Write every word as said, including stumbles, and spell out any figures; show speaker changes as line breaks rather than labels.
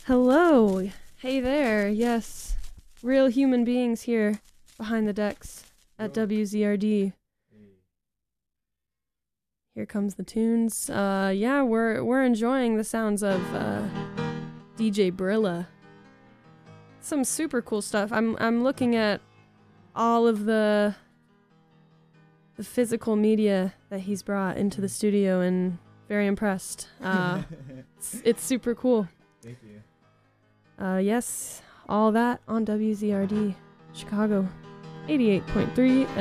Hello. Hey there. Yes. Real human beings here behind the decks at W Z R D. Here comes the tunes. Uh yeah, we're we're enjoying the sounds of uh D J Brilla. Some super cool stuff. I'm I'm looking at all of the the physical media that he's brought into the studio and very impressed. Uh it's, it's super cool.
Thank you.
Uh, yes, all that on W Z R D, Chicago, eighty-eight point three